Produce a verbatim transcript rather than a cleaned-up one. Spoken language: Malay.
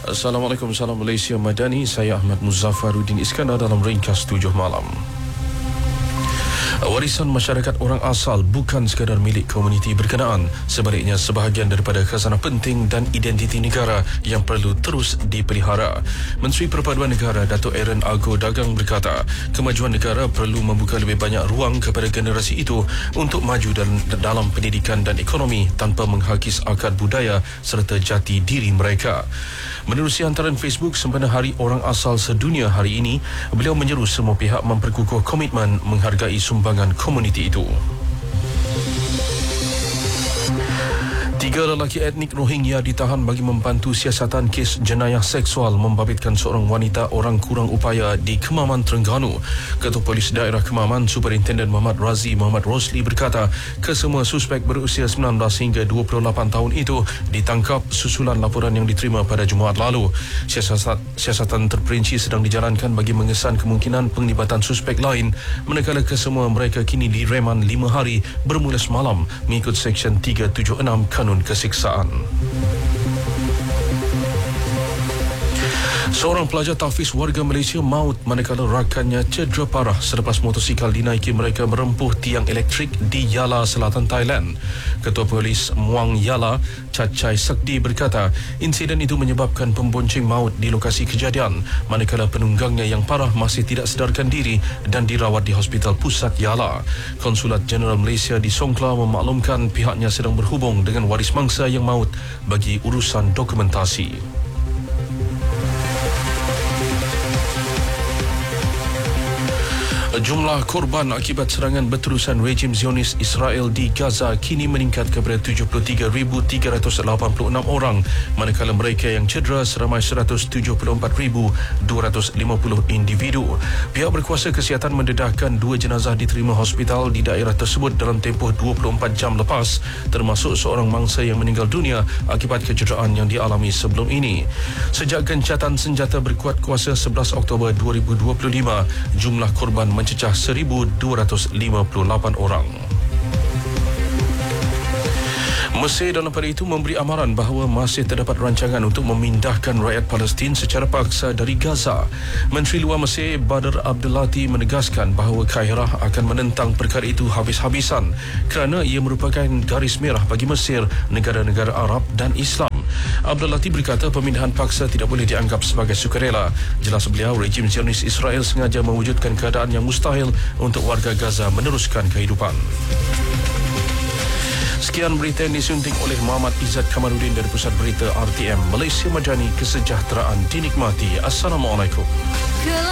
Assalamualaikum, salam Malaysia Madani. Saya Ahmad Muzaffaruddin Iskandar dalam ringkas tujuh malam. Warisan masyarakat orang asal bukan sekadar milik komuniti berkenaan. Sebaliknya, sebahagian daripada khazanah penting dan identiti negara yang perlu terus dipelihara. Menteri Perpaduan Negara Datuk Aaron Argo Dagang berkata, kemajuan negara perlu membuka lebih banyak ruang kepada generasi itu untuk maju dan dalam pendidikan dan ekonomi tanpa menghakis akar budaya serta jati diri mereka. Menerusi hantaran Facebook sempena Hari Orang Asal Sedunia hari ini, beliau menyeru semua pihak memperkukuh komitmen menghargai sumbangan komuniti itu. Tiga lelaki etnik Rohingya ditahan bagi membantu siasatan kes jenayah seksual membabitkan seorang wanita orang kurang upaya di Kemaman, Terengganu. Ketua Polis Daerah Kemaman, Superintenden Muhammad Razi Muhammad Rosli berkata, kesemua suspek berusia sembilan belas hingga dua puluh lapan tahun itu ditangkap susulan laporan yang diterima pada Jumaat lalu. Siasat, siasatan terperinci sedang dijalankan bagi mengesan kemungkinan penglibatan suspek lain, manakala kesemua mereka kini direman lima hari bermula semalam mengikut Seksyen tiga tujuh enam Kanun Kesiksaan. Seorang pelajar tahfiz warga Malaysia maut manakala rakannya cedera parah selepas motosikal dinaiki mereka merempuh tiang elektrik di Yala, Selatan Thailand. Ketua Polis Muang Yala, Cacai Sekdi berkata, insiden itu menyebabkan pembonceng maut di lokasi kejadian manakala penunggangnya yang parah masih tidak sedarkan diri dan dirawat di Hospital Pusat Yala. Konsulat Jeneral Malaysia di Songkla memaklumkan pihaknya sedang berhubung dengan waris mangsa yang maut bagi urusan dokumentasi. Jumlah korban akibat serangan berterusan rejim Zionis Israel di Gaza kini meningkat kepada tujuh puluh tiga ribu tiga ratus lapan puluh enam orang, manakala mereka yang cedera seramai seratus tujuh puluh empat ribu dua ratus lima puluh individu. Pihak berkuasa kesihatan mendedahkan dua jenazah diterima hospital di daerah tersebut dalam tempoh dua puluh empat jam lepas, termasuk seorang mangsa yang meninggal dunia akibat kecederaan yang dialami sebelum ini. Sejak gencatan senjata berkuat kuasa sebelas Oktober dua ribu dua puluh lima, jumlah korban mencecah seribu dua ratus lima puluh lapan orang. Mesir dalam pada itu memberi amaran bahawa masih terdapat rancangan untuk memindahkan rakyat Palestin secara paksa dari Gaza. Menteri Luar Mesir Badr Abdulati menegaskan bahawa Kairah akan menentang perkara itu habis-habisan kerana ia merupakan garis merah bagi Mesir, negara-negara Arab dan Islam. Abdulati berkata pemindahan paksa tidak boleh dianggap sebagai sukarela. Jelas beliau, rejim Zionis Israel sengaja mewujudkan keadaan yang mustahil untuk warga Gaza meneruskan kehidupan. Sekian berita yang disunting oleh Muhammad Izzat Kamarudin dari Pusat Berita R T M Malaysia Madani. Kesejahteraan dinikmati. Assalamualaikum.